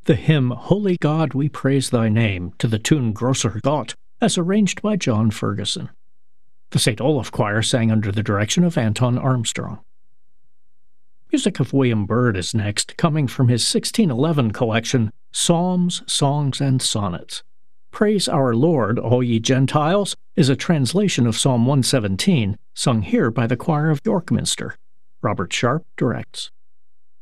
The hymn Holy God, We Praise Thy Name, to the tune Grosser Gott, as arranged by John Ferguson. The St. Olaf Choir sang under the direction of Anton Armstrong. Music of William Byrd is next, coming from his 1611 collection, Psalms, Songs, and Sonnets. Praise Our Lord, All Ye Gentiles, is a translation of Psalm 117, sung here by the choir of York Minster. Robert Sharp directs.